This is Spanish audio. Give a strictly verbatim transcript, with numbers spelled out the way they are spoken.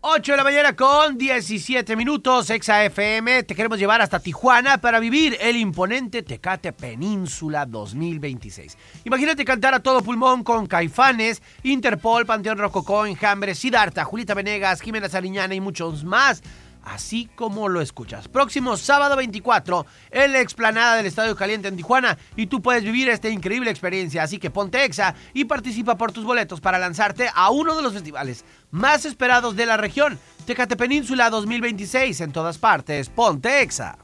ocho de la mañana con diecisiete minutos, Exa F M. Te queremos llevar hasta Tijuana para vivir el imponente Tecate Península dos mil veintiséis. Imagínate cantar a todo pulmón con Caifanes, Interpol, Panteón Rococó, Enjambre, Siddhartha, Julieta Venegas, Jimena Sariñana y muchos más. Así como lo escuchas. Próximo sábado veinticuatro en la explanada del Estadio Caliente en Tijuana. Y tú puedes vivir esta increíble experiencia. Así que ponte Exa y participa por tus boletos para lanzarte a uno de los festivales más esperados de la región. Tecate Península dos mil veintiséis en todas partes. Ponte Exa.